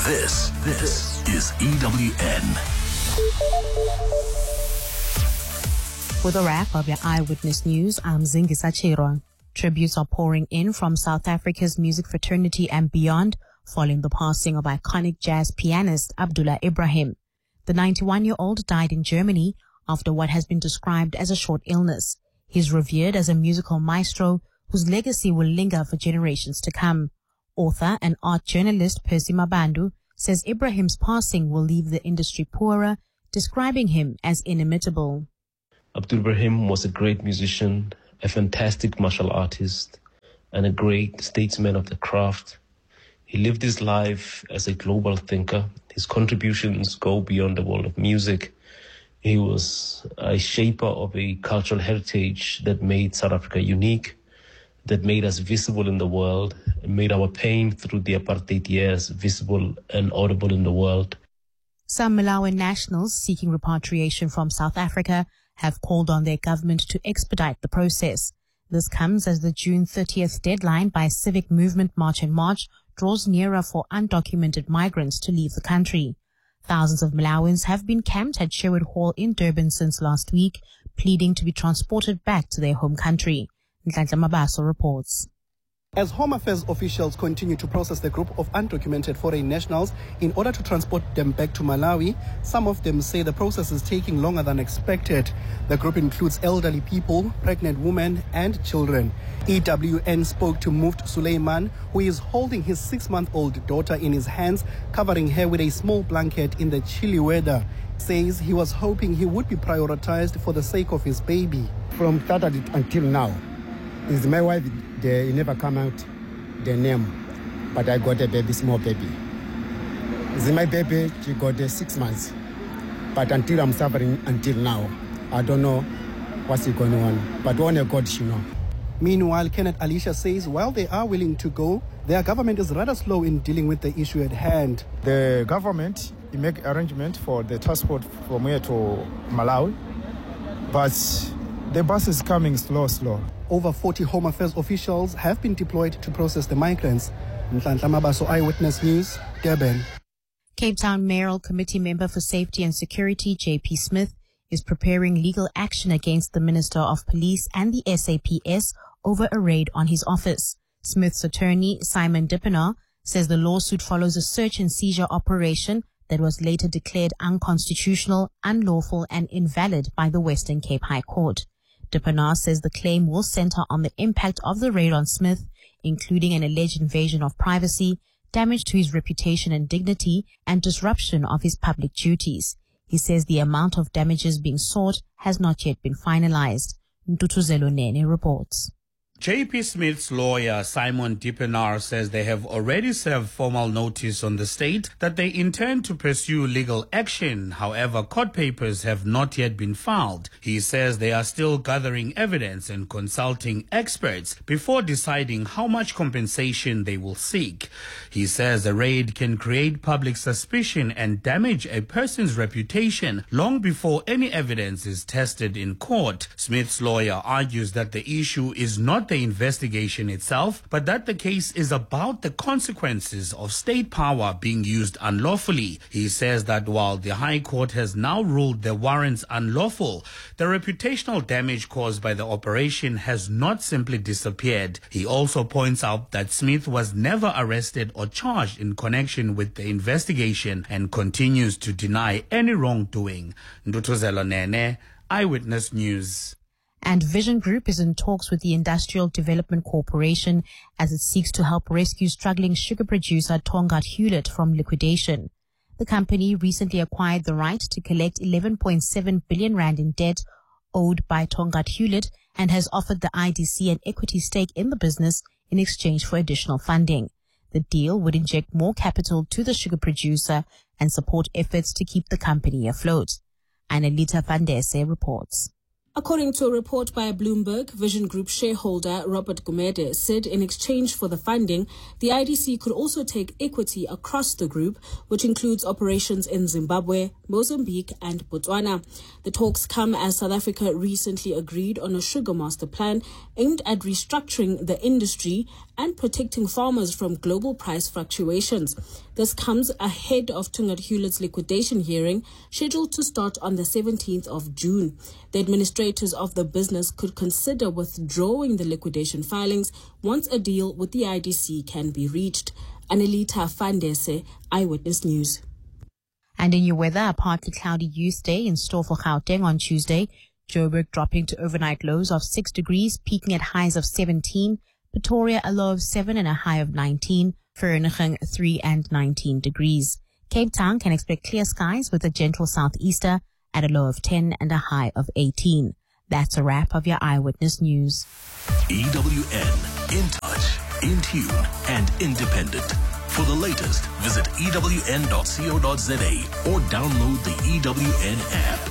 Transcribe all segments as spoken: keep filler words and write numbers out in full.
This, this is E W N. With a wrap of your Eyewitness News, I'm Zingisa Chirwa. Tributes are pouring in from South Africa's music fraternity and beyond, following the passing of iconic jazz pianist Abdullah Ibrahim. The ninety-one-year-old died in Germany after what has been described as a short illness. He's revered as a musical maestro whose legacy will linger for generations to come. Author and art journalist Percy Mabandu says Ibrahim's passing will leave the industry poorer, describing him as inimitable. Abdul Ibrahim was a great musician, a fantastic martial artist, and a great statesman of the craft. He lived his life as a global thinker. His contributions go beyond the world of music. He was a shaper of a cultural heritage that made South Africa unique, that made us visible in the world, and made our pain through the apartheid years visible and audible in the world. Some Malawian nationals seeking repatriation from South Africa have called on their government to expedite the process. This comes as the June thirtieth deadline by Civic Movement March and March draws nearer for undocumented migrants to leave the country. Thousands of Malawians have been camped at Sherwood Hall in Durban since last week, pleading to be transported back to their home country. Nhlanhla Mabaso reports. As Home Affairs officials continue to process the group of undocumented foreign nationals in order to transport them back to Malawi, some of them say the process is taking longer than expected. The group includes elderly people, pregnant women, and children. E W N spoke to Muft Suleiman, who is holding his six-month-old daughter in his hands, covering her with a small blanket in the chilly weather. Says he was hoping he would be prioritized for the sake of his baby. From Saturday until now, is my wife, they never come out the name, but I got a baby, small baby. Is my baby, she got uh, six months. But until I'm suffering until now, I don't know what's going on. But only God should know. Meanwhile, Kenneth Alicia says while they are willing to go, their government is rather slow in dealing with the issue at hand. The government make arrangement for the transport from here to Malawi, but the bus is coming slow, slow. Over forty Home Affairs officials have been deployed to process the migrants. Nhlanhla Mabaso, Eyewitness News, Durban. Cape Town Mayoral Committee member for Safety and Security, J P Smith, is preparing legal action against the Minister of Police and the S A P S over a raid on his office. Smith's attorney, Simon Dippenaar, says the lawsuit follows a search and seizure operation that was later declared unconstitutional, unlawful, and invalid by the Western Cape High Court. Dippenaar says the claim will center on the impact of the raid on Smith, including an alleged invasion of privacy, damage to his reputation and dignity, and disruption of his public duties. He says the amount of damages being sought has not yet been finalized. Ntutuzelo Nene reports. J P Smith's lawyer, Simon Dippenaar, says they have already served formal notice on the state that they intend to pursue legal action. However, court papers have not yet been filed. He says they are still gathering evidence and consulting experts before deciding how much compensation they will seek. He says a raid can create public suspicion and damage a person's reputation long before any evidence is tested in court. Smith's lawyer argues that the issue is not the investigation itself, but that the case is about the consequences of state power being used unlawfully. He says that while the High Court has now ruled the warrants unlawful, the reputational damage caused by the operation has not simply disappeared. He also points out that Smith was never arrested or charged in connection with the investigation and continues to deny any wrongdoing. Ntutuzelo Nene, Eyewitness News. And Vision Group is in talks with the Industrial Development Corporation as it seeks to help rescue struggling sugar producer Tongaat Hulett from liquidation. The company recently acquired the right to collect eleven point seven billion rand in debt owed by Tongaat Hulett and has offered the I D C an equity stake in the business in exchange for additional funding. The deal would inject more capital to the sugar producer and support efforts to keep the company afloat. Annalita Vandese reports. According to a report by Bloomberg, Vision Group shareholder Robert Gumede said in exchange for the funding, the I D C could also take equity across the group, which includes operations in Zimbabwe, Mozambique and Botswana. The talks come as South Africa recently agreed on a sugar master plan aimed at restructuring the industry and protecting farmers from global price fluctuations. This comes ahead of Tungat Hewlett's liquidation hearing, scheduled to start on the seventeenth of June. The administrators of the business could consider withdrawing the liquidation filings once a deal with the I D C can be reached. Anelita Fandese, Eyewitness News. And in your weather, a partly cloudy youth day in store for Gauteng on Tuesday. Joburg dropping to overnight lows of six degrees, peaking at highs of seventeen. Pretoria a low of seven and a high of nineteen. Vereeniging three and nineteen degrees. Cape Town can expect clear skies with a gentle southeaster at a low of ten and a high of eighteen. That's a wrap of your Eyewitness News. E W N, in touch, in tune, and independent. For the latest, visit E W N dot co dot za or download the E W N app.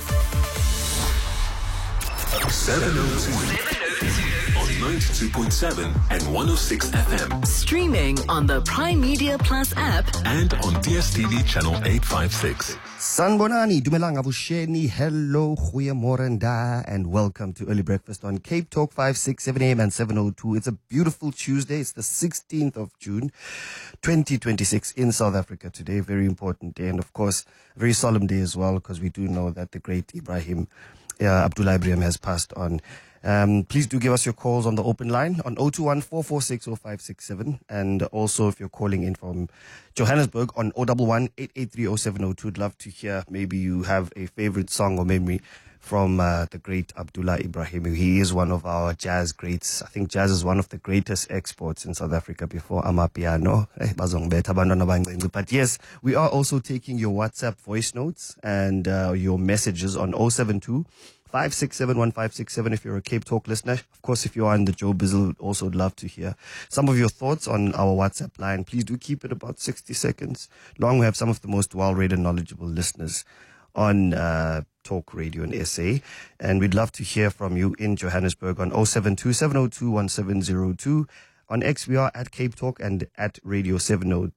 seven oh two on ninety-two point seven and one oh six F M. Streaming on the Prime Media Plus app and on D S T V channel eight fifty-six. Sanbonani, Dumelang Abusheni, hello, goeiemorgen da, and welcome to Early Breakfast on Cape Talk, five, six, seven a.m. and seven oh two. It's a beautiful Tuesday. It's the sixteenth of June, twenty twenty-six in South Africa today. Very important day, and of course, a very solemn day as well, because we do know that the great Ibrahim, uh, Abdullah Ibrahim has passed on. Um, please do give us your calls on the open line on zero two one, four four six, zero five six seven. And also if you're calling in from Johannesburg on zero one one, eight eight three, zero seven zero two. I'd love to hear, maybe you have a favorite song or memory from uh, the great Abdullah Ibrahim. He is one of our jazz greats. I think jazz is one of the greatest exports in South Africa before Amapiano. But yes, we are also taking your WhatsApp voice notes and uh, your messages on zero seven two, five six seven, one five six seven if you're a Cape Talk listener. Of course, if you are in the Joe Bizzle, also would love to hear some of your thoughts on our WhatsApp line. Please do keep it about sixty seconds long. We have some of the most well-read and knowledgeable listeners on uh, Talk Radio and S A. And we'd love to hear from you in Johannesburg on zero seven two, seven oh two, one seven zero two. On X, we are at Cape Talk and at Radio seven oh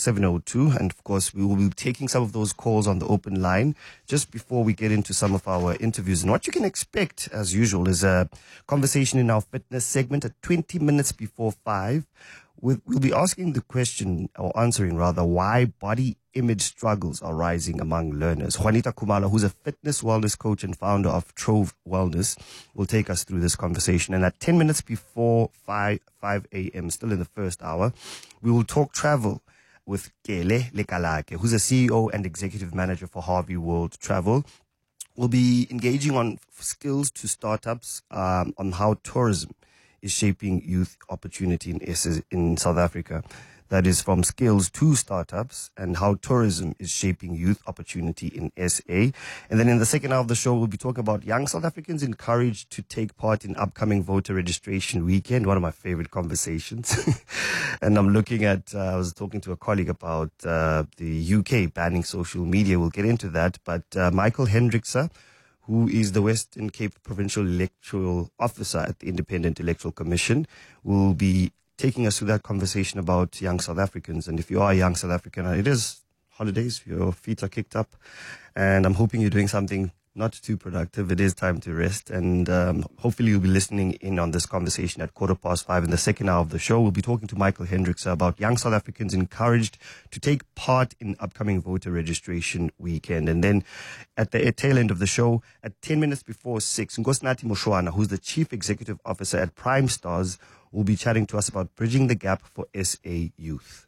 two. And of course, we will be taking some of those calls on the open line just before we get into some of our interviews. And what you can expect, as usual, is a conversation in our fitness segment at twenty minutes before five. We'll be asking the question, or answering rather, why body image struggles are rising among learners. Juanita Kumalo, who's a fitness wellness coach and founder of Trove Wellness, will take us through this conversation. And at ten minutes before five a.m., still in the first hour, we will talk travel with Kele Lekalake, who's a C E O and executive manager for Harvey World Travel. We'll be engaging on skills to startups, um, on how tourism is shaping youth opportunity in in South Africa. That is from skills to startups, and how tourism is shaping youth opportunity in S A. And then in the second half of the show, we'll be talking about young South Africans encouraged to take part in upcoming voter registration weekend. One of my favorite conversations. And I'm looking at, uh, I was talking to a colleague about uh, the U K banning social media. We'll get into that. But uh, Michael Hendrickse, who is the Western Cape Provincial Electoral Officer at the Independent Electoral Commission, will be taking us through that conversation about young South Africans. And if you are a young South African, it is holidays, your feet are kicked up, and I'm hoping you're doing something not too productive. It is time to rest, and um, hopefully you'll be listening in on this conversation at quarter past five in the second hour of the show. We'll be talking to Michael Hendrickse about young South Africans encouraged to take part in upcoming voter registration weekend. And then at the tail end of the show, at ten minutes before six, Nkosinathi Mushwana, who's the Chief Executive Officer at Prime Stars, will be chatting to us about bridging the gap for S A youth.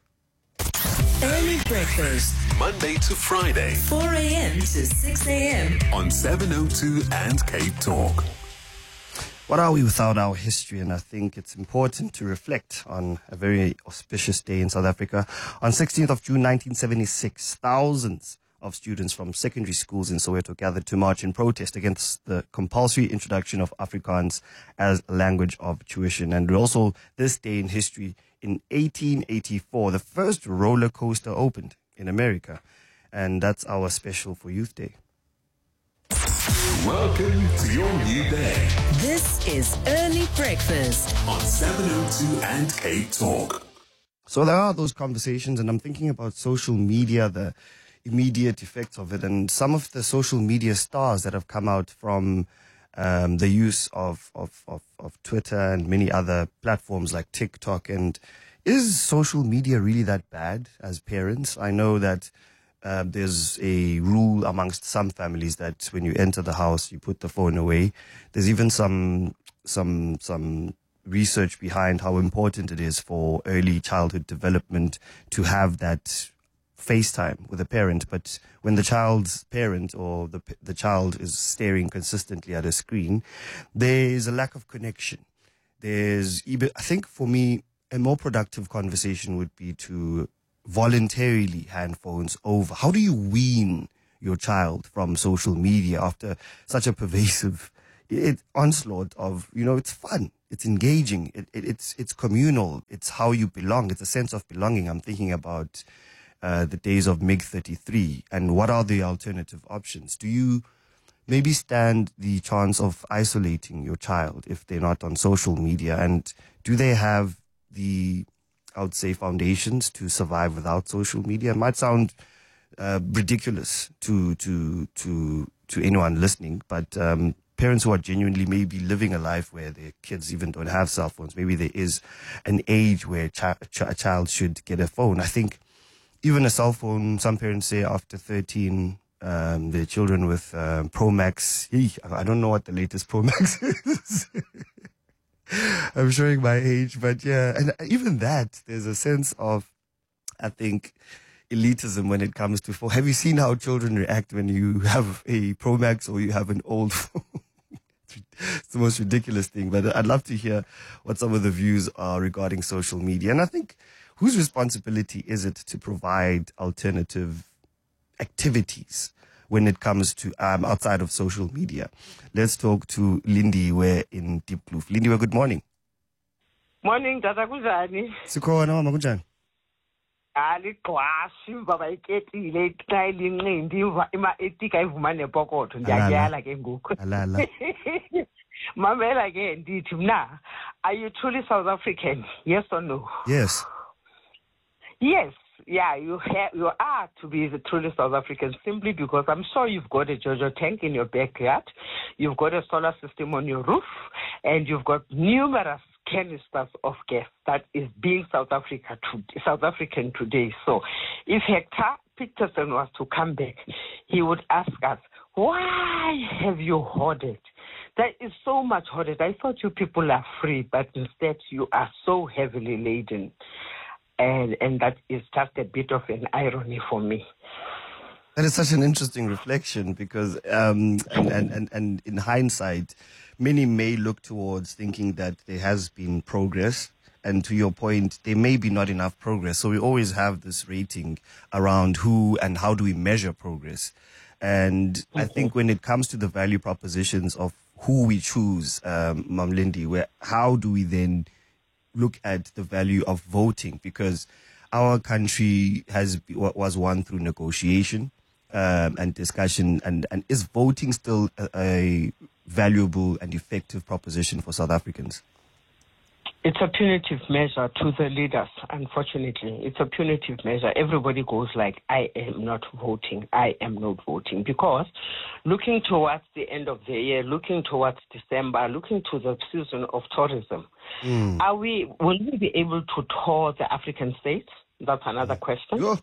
Early Breakfast, Monday to Friday, four a.m. to six a.m. on seven oh two and Cape Talk. What are we without our history? And I think it's important to reflect on a very auspicious day in South Africa. On sixteenth of June, nineteen seventy-six, thousands of students from secondary schools in Soweto gathered to march in protest against the compulsory introduction of Afrikaans as a language of tuition. And also this day in history, in eighteen eighty-four, the first roller coaster opened in America. And that's our special for Youth Day. Welcome to your new day. This is Early Breakfast on seven oh two and Cape Talk. So there are those conversations, and I'm thinking about social media, the immediate effects of it, and some of the social media stars that have come out from um, the use of, of, of, of Twitter and many other platforms like TikTok. And is social media really that bad as parents? I know that uh, there's a rule amongst some families that when you enter the house, you put the phone away. There's even some some some research behind how important it is for early childhood development to have that FaceTime with a parent. But when the child's parent or the the child is staring consistently at a screen, there is a lack of connection. There's even, I think for me, a more productive conversation would be to voluntarily hand phones over. How do you wean your child from social media after such a pervasive it, onslaught of, you know, it's fun, it's engaging, it, it, it's it's communal, it's how you belong, it's a sense of belonging. I'm thinking about uh, the days of MiG thirty-three and what are the alternative options? Do you maybe stand the chance of isolating your child if they're not on social media? And do they have the, I would say, foundations to survive without social media? It might sound uh, ridiculous to to to to anyone listening, but um, parents who are genuinely maybe living a life where their kids even don't have cell phones, maybe there is an age where chi- ch- a child should get a phone. I think even a cell phone, some parents say after thirteen, um, their children with um, Pro Max, I don't know what the latest Pro Max is. I'm showing my age, but yeah, and even that, there's a sense of, I think, elitism when it comes to phone. Have you seen how children react when you have a Pro Max or you have an old phone? It's the most ridiculous thing, but I'd love to hear what some of the views are regarding social media. And I think, whose responsibility is it to provide alternative activities when it comes to um, outside of social media? Let's talk to Lindy. We're in Deep Blue. Lindy, good morning. Morning, Tata Kuzani. Sikhona mama kunjani? Ali kwashi baba iketile ikayile inqindi ima etika ivuma nepokotho ndiyayala ke ngoku. Alala. Mamela ke ndithi mna, are you truly South African? Yes or no? Yes. Yes. Yeah, you have, you are to be the truly South African simply because I'm sure you've got a Jojo tank in your backyard, you've got a solar system on your roof, and you've got numerous canisters of gas that is being South Africa to, South African today. So if Hector Peterson was to come back, he would ask us, why have you hoarded? There is so much hoarded. I thought you people are free, but instead you are so heavily laden. And and that is just a bit of an irony for me. That is such an interesting reflection because, um, and, and, and, and in hindsight, many may look towards thinking that there has been progress. And to your point, there may be not enough progress. So we always have this rating around who and how do we measure progress. And mm-hmm. I think when it comes to the value propositions of who we choose, um, Mam Lindy, where how do we then look at the value of voting? Because our country has was won through negotiation um, and discussion, and, and is voting still a, a valuable and effective proposition for South Africans? It's a punitive measure to the leaders, unfortunately. It's a punitive measure. Everybody goes like, I am not voting, I am not voting. Because looking towards the end of the year, looking towards December, looking to the season of tourism, mm. are we, will we be able to tour the African states? That's another question. Yo.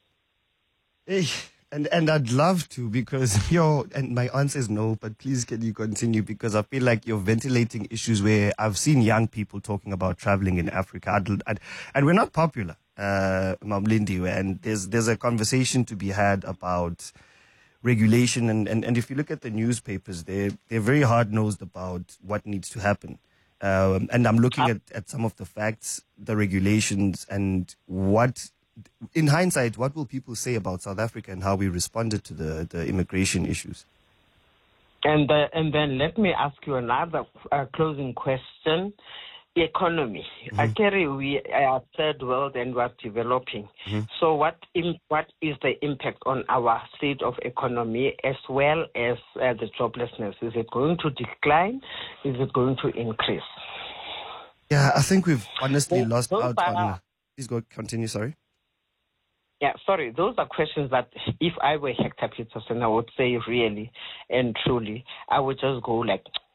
Hey. And and I'd love to because your and my answer is no, but please can you continue because I feel like you're ventilating issues where I've seen young people talking about traveling in Africa. I'd, I'd, and we're not popular, uh, Mam Lindy, and there's there's a conversation to be had about regulation and, and, and if you look at the newspapers, they're they're very hard nosed about what needs to happen. Um, and I'm looking at, at some of the facts, the regulations, and what. In hindsight, what will people say about South Africa and how we responded to the, the immigration issues? And uh, and then let me ask you another uh, closing question. Economy. Mm-hmm. I carry we are third world and we're developing. Mm-hmm. So what im- what is the impact on our state of economy as well as uh, the joblessness? Is it going to decline? Is it going to increase? Yeah, I think we've honestly so, lost out are, on... Please go continue, sorry. Yeah, sorry, those are questions that if I were Hector Peterson, I would say really and truly, I would just go like,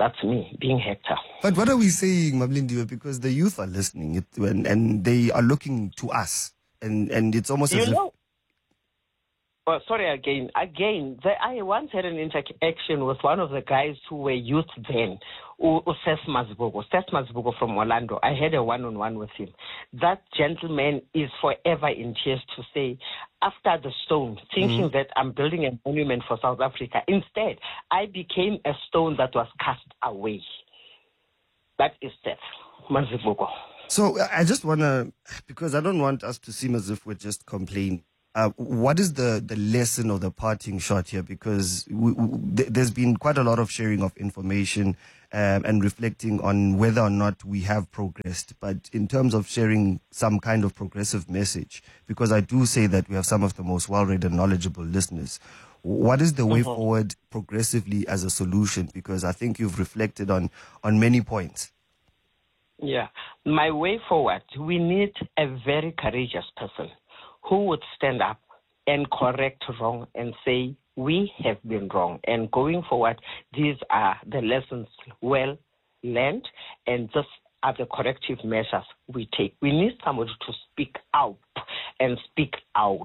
That's me, being Hector. But what are we saying, Mablindiwe? Because the youth are listening it, and, and they are looking to us. And, and it's almost you as know, if... Oh, sorry, again. Again, the, I once had an interaction with one of the guys who were youth then, Ses Mazbugo, Ses Mazbugo from Orlando. I had a one-on-one with him. That gentleman is forever in tears to say, after the stone, thinking mm-hmm. that I'm building a monument for South Africa. Instead, I became a stone that was cast away. That is Ses Mazbugo. So I just want to, because I don't want us to seem as if we're just complaining. Uh, what is the, the lesson or the parting shot here? Because we, we, th- there's been quite a lot of sharing of information um, and reflecting on whether or not we have progressed. But in terms of sharing some kind of progressive message, because I do say that we have some of the most well-read and knowledgeable listeners, what is the way uh-huh. forward progressively as a solution? Because I think you've reflected on, on many points. Yeah. My way forward, we need a very courageous person who would stand up and correct wrong and say, we have been wrong. And going forward, these are the lessons well learned, and these are the corrective measures we take. We need somebody to speak out and speak out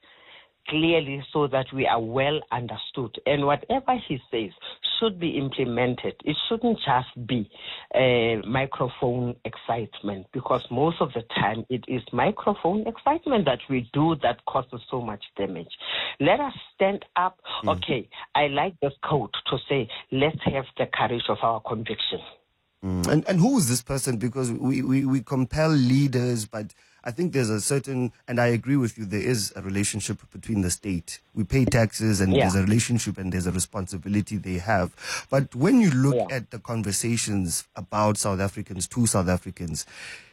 clearly so that we are well understood. And whatever he says should be implemented. It shouldn't just be uh, microphone excitement, because most of the time it is microphone excitement that we do that causes so much damage. Let us stand up. Mm. Okay, I like this quote to say, let's have the courage of our conviction. Mm. And and who is this person? Because we, we, we compel leaders, but I think there's a certain, and I agree with you, there is a relationship between the state. We pay taxes and yeah. there's a relationship and there's a responsibility they have. But when you look yeah. at the conversations about South Africans to South Africans,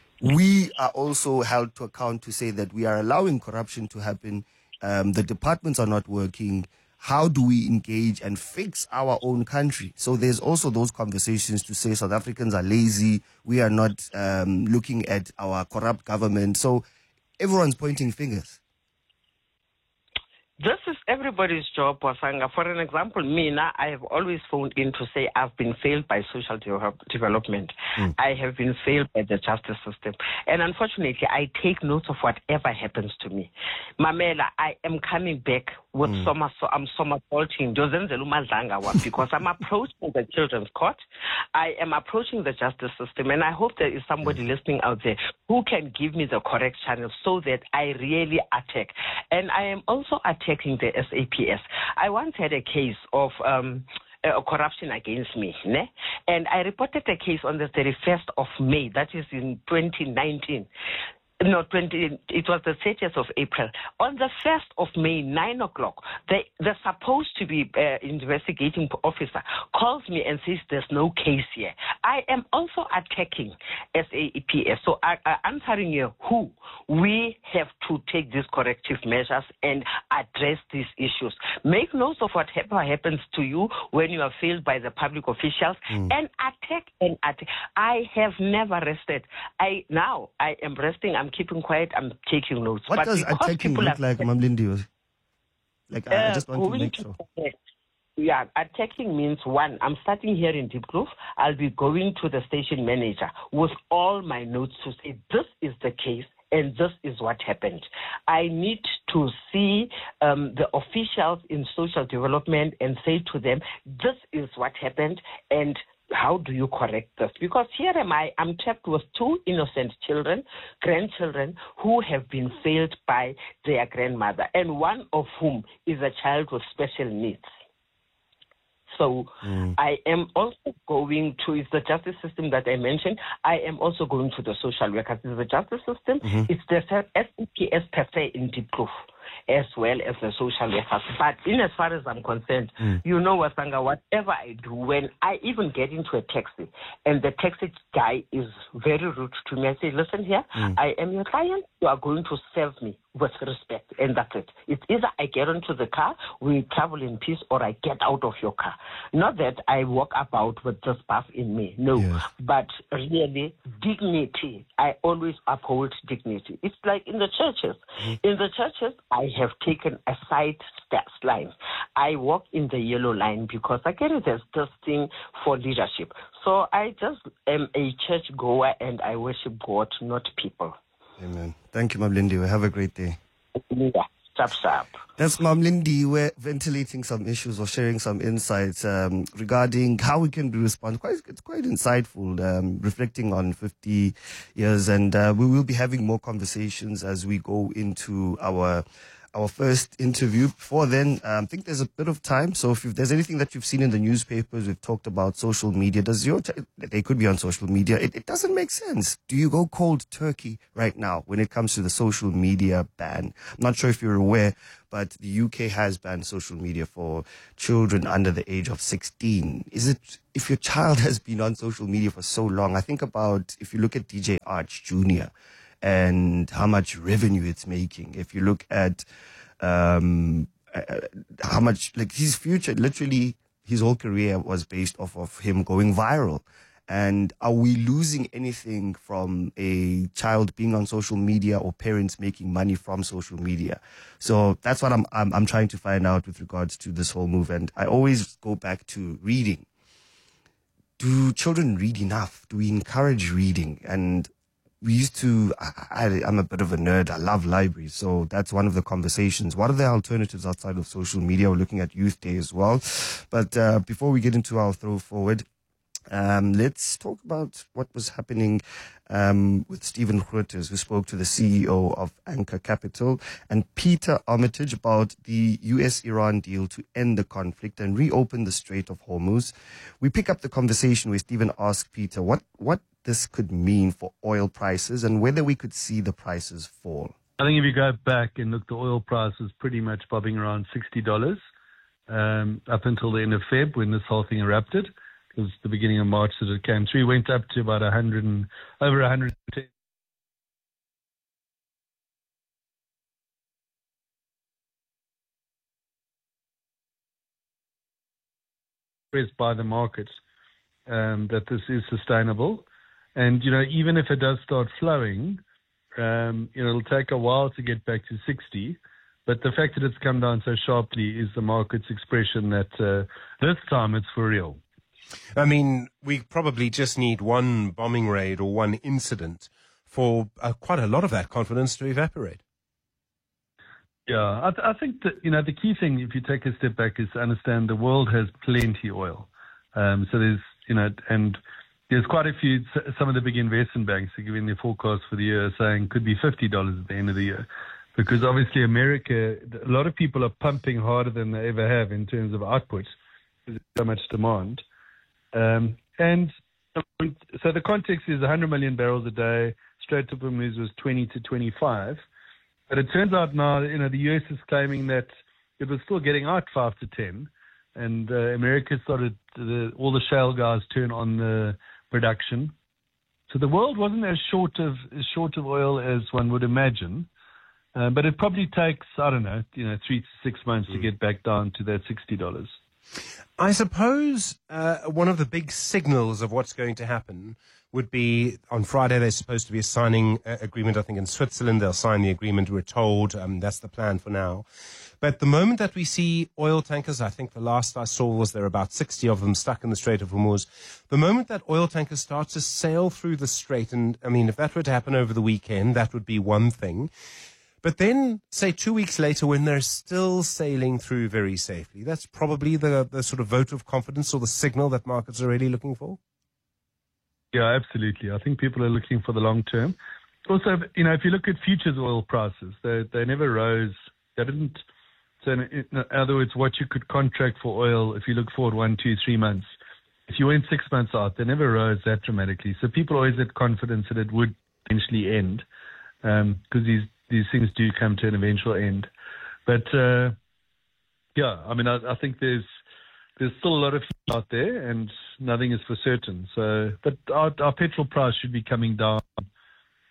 we are also held to account to say that we are allowing corruption to happen. Um, the departments are not working. How do we engage and fix our own country? So there's also those conversations to say South Africans are lazy. We are not um, looking at our corrupt government. So everyone's pointing fingers. This is everybody's job, Wasanga. For an example, me now, I have always phoned in to say I've been failed by social de- development. Mm. I have been failed by the justice system. And unfortunately, I take note of whatever happens to me. Mamela, I am coming back with mm. some, so I'm somersaulting because I'm approaching the children's court. I am approaching the justice system. And I hope there is somebody mm. listening out there who can give me the correct channel so that I really attack. And I am also attacking Checking the S A P S. I once had a case of um, uh, corruption against me, ne? And I reported a case on the thirty-first of May, that is in twenty nineteen. No, twenty. It was the thirtieth of April. On the first of May, nine o'clock, the the supposed to be uh, investigating officer calls me and says there's no case here. I am also attacking S A P S. So I, I, answering you, who we have to take these corrective measures and address these issues. Make note of whatever happens to you when you are failed by the public officials mm. and attack and attack. I have never rested. I now I am resting. I'm keeping quiet. I'm taking notes. What but does attacking look like, Mamlindiwe? Like, uh, I just want to make sure. Yeah, attacking means, one, I'm starting here in Diepkloof. I'll be going to the station manager with all my notes to say, this is the case and this is what happened. I need to see um, the officials in social development and say to them, this is what happened and how do you correct this? Because here am I, I'm trapped with two innocent children, grandchildren, who have been failed by their grandmother, and one of whom is a child with special needs. So mm. I am also going to, it's the justice system that I mentioned, I am also going to the social workers. It's the justice system, mm-hmm. it's the S A P S per se in Diepkloof, as well as the social workers. But in as far as I'm concerned, mm. you know, Wasanga, whatever I do, when I even get into a taxi and the taxi guy is very rude to me, I say, listen here, mm. I am your client. you are going to serve me with respect, and that's it. It's either I get into the car, we travel in peace, or I get out of your car. Not that I walk about with this buff in me, no. Yes. But really, dignity. I always uphold dignity. It's like in the churches. Mm-hmm. In the churches, I have taken a side steps line. I walk in the yellow line because again, there's this thing for leadership. So I just am a church goer and I worship God, not people. Amen. Thank you, Mom Lindy. Have a great day. Yeah, sharp, sharp. That's Mom Lindy. We're ventilating some issues or sharing some insights um, regarding how we can respond. Quite, it's quite insightful, um, reflecting on fifty years. And uh, we will be having more conversations as we go into our our first interview. Before then, um, I think there's a bit of time. So if there's anything that you've seen in the newspapers, we've talked about social media. Does your t- they could be on social media. It, it doesn't make sense. Do you go cold turkey right now when it comes to the social media ban? I'm not sure if you're aware, but the U K has banned social media for children under the age of sixteen. Is it, if your child has been on social media for so long, I think about, if you look at D J Arch Junior and how much revenue it's making. If you look at um, uh, how much, like his future, literally his whole career was based off of him going viral. And are we losing anything from a child being on social media or parents making money from social media? So that's what I'm, I'm, I'm trying to find out with regards to this whole move. And I always go back to reading. Do children read enough? Do we encourage reading? And we used to, I, I'm a bit of a nerd. I love libraries. So that's one of the conversations. What are the alternatives outside of social media? We're looking at Youth Day as well. But uh, before we get into our throw forward, um, let's talk about what was happening um, with Stephen Grootes, who spoke to the C E O of Anchor Capital, and Peter Armitage about the U S Iran deal to end the conflict and reopen the Strait of Hormuz. We pick up the conversation where Stephen asked Peter what, what this could mean for oil prices and whether we could see the prices fall. I think if you go back and look, the oil price was pretty much bobbing around sixty dollars um, up until the end of February when this whole thing erupted. It was the beginning of March that it came through. It went up to about one hundred and over one hundred ten. By the market um, that this is sustainable. And, you know, even if it does start flowing, um, you know, it'll take a while to get back to sixty. But the fact that it's come down so sharply is the market's expression that uh, this time it's for real. I mean, we probably just need one bombing raid or one incident for uh, quite a lot of that confidence to evaporate. Yeah, I, th- I think that, you know, the key thing, if you take a step back, is to understand the world has plenty oil. Um, so there's, you know, and there's quite a few, some of the big investment banks are giving their forecast for the year saying could be fifty dollars at the end of the year. Because obviously America, a lot of people are pumping harder than they ever have in terms of output because there's so much demand. Um, and so the context is one hundred million barrels a day. Strait of Hormuz was twenty to twenty-five. But it turns out now, you know, the U S is claiming that it was still getting out five to ten. And uh, America started, the, all the shale guys turn on the production. So the world wasn't as short of as short of oil as one would imagine. Uh, but it probably takes, I don't know, you know, three to six months mm. to get back down to that sixty dollars. I suppose uh, one of the big signals of what's going to happen would be on Friday there's supposed to be a signing uh, agreement, I think in Switzerland. They'll sign the agreement, we're told. Um, that's the plan for now. But the moment that we see oil tankers, I think the last I saw was there are about sixty of them stuck in the Strait of Hormuz. The moment that oil tankers start to sail through the strait, and I mean, if that were to happen over the weekend, that would be one thing. But then, say, two weeks later, when they're still sailing through very safely, that's probably the, the sort of vote of confidence or the signal that markets are really looking for? Yeah, absolutely. I think people are looking for the long term. Also, you know, if you look at futures oil prices, they they never rose. They didn't. So in other words, what you could contract for oil, if you look forward one, two, three months, if you went six months out, they never rose that dramatically. So people always had confidence that it would eventually end, because um, these these things do come to an eventual end. But uh, yeah, I mean, I, I think there's there's still a lot of heat out there, and nothing is for certain. So, but our, our petrol price should be coming down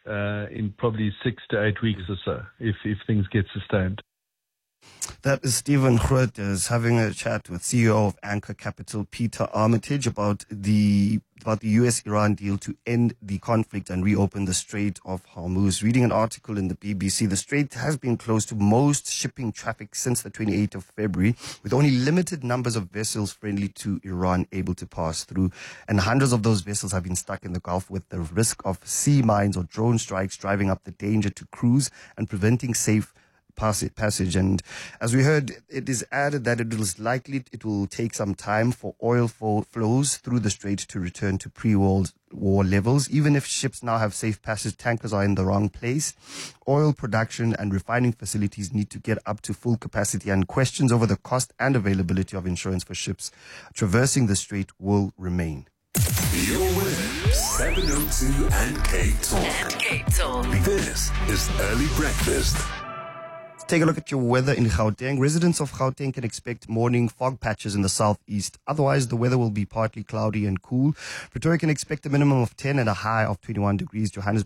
uh, in probably six to eight weeks or so, if, if things get sustained. That is Stephen Grootes having a chat with C E O of Anchor Capital, Peter Armitage, about the about the U S Iran deal to end the conflict and reopen the Strait of Hormuz. Reading an article in the B B C, the Strait has been closed to most shipping traffic since the twenty-eighth of February, with only limited numbers of vessels friendly to Iran able to pass through. And hundreds of those vessels have been stuck in the Gulf, with the risk of sea mines or drone strikes driving up the danger to crews and preventing safe passage. And as we heard, it is added that it is likely it will take some time for oil flows through the strait to return to pre-world war levels. Even if ships now have safe passage, tankers are in the wrong place. Oil production and refining facilities need to get up to full capacity, and questions over the cost and availability of insurance for ships traversing the strait will remain. You're with seven oh two and K Talk. And K Talk. This is Early Breakfast. Take a look at your weather in Gauteng. Residents of Gauteng can expect morning fog patches in the southeast. Otherwise, the weather will be partly cloudy and cool. Pretoria can expect a minimum of ten and a high of twenty-one degrees. Johannesburg